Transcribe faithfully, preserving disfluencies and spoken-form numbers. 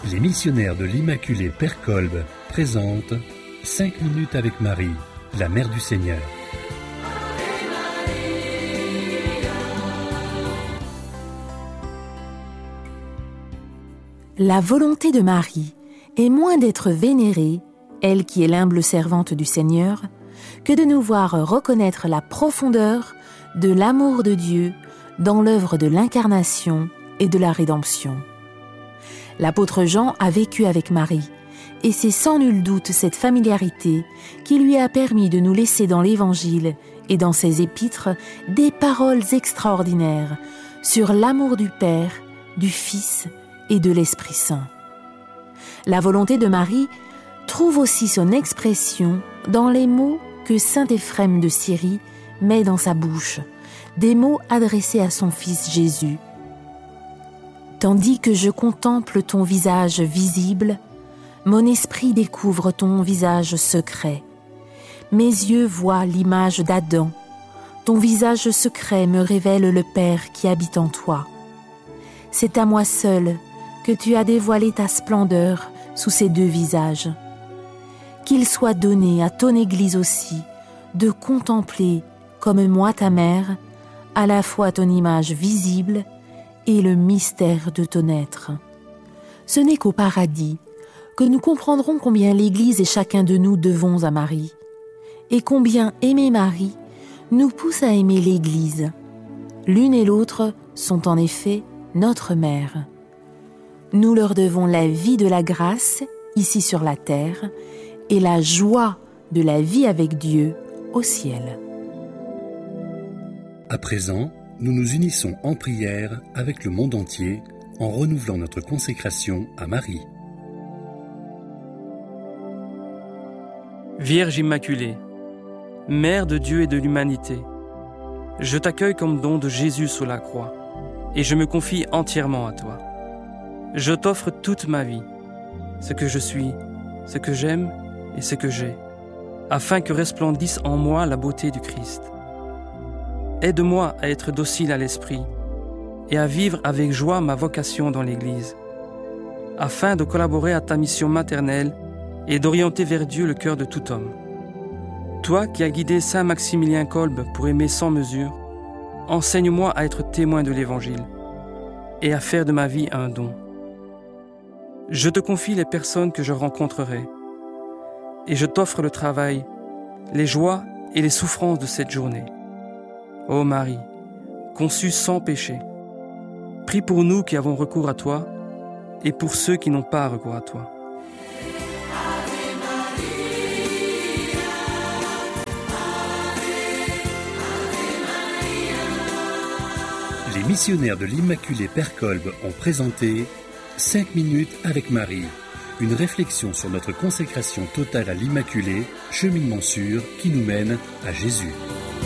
Les missionnaires de l'Immaculée Père Kolb présentent cinq minutes avec Marie, la Mère du Seigneur. La volonté de Marie est moins d'être vénérée, elle qui est l'humble servante du Seigneur, que de nous voir reconnaître la profondeur de l'amour de Dieu dans l'œuvre de l'incarnation et de la rédemption. L'apôtre Jean a vécu avec Marie, et c'est sans nul doute cette familiarité qui lui a permis de nous laisser dans l'Évangile et dans ses épîtres des paroles extraordinaires sur l'amour du Père, du Fils et de l'Esprit Saint. La volonté de Marie trouve aussi son expression dans les mots que saint Éphrem de Syrie met dans sa bouche, des mots adressés à son Fils Jésus. Tandis que je contemple ton visage visible, mon esprit découvre ton visage secret. Mes yeux voient l'image d'Adam. Ton visage secret me révèle le Père qui habite en toi. C'est à moi seul que tu as dévoilé ta splendeur sous ces deux visages. Qu'il soit donné à ton Église aussi de contempler, comme moi ta mère, à la fois ton image visible et le mystère de ton être. Ce n'est qu'au paradis que nous comprendrons combien l'Église et chacun de nous devons à Marie, et combien aimer Marie nous pousse à aimer l'Église. L'une et l'autre sont en effet notre mère. Nous leur devons la vie de la grâce, ici sur la terre, et la joie de la vie avec Dieu au ciel. À présent, nous nous unissons en prière avec le monde entier en renouvelant notre consécration à Marie. Vierge Immaculée, Mère de Dieu et de l'humanité, je t'accueille comme don de Jésus sous la croix et je me confie entièrement à toi. Je t'offre toute ma vie, ce que je suis, ce que j'aime et ce que j'ai, afin que resplendisse en moi la beauté du Christ. Aide-moi à être docile à l'esprit et à vivre avec joie ma vocation dans l'Église, afin de collaborer à ta mission maternelle et d'orienter vers Dieu le cœur de tout homme. Toi qui as guidé saint Maximilien Kolb pour aimer sans mesure, enseigne-moi à être témoin de l'Évangile et à faire de ma vie un don. Je te confie les personnes que je rencontrerai et je t'offre le travail, les joies et les souffrances de cette journée. Ô Marie, conçue sans péché, prie pour nous qui avons recours à toi et pour ceux qui n'ont pas recours à toi. Les missionnaires de l'Immaculée Père Kolb ont présenté cinq minutes avec Marie, une réflexion sur notre consécration totale à l'Immaculée, cheminement sûr qui nous mène à Jésus.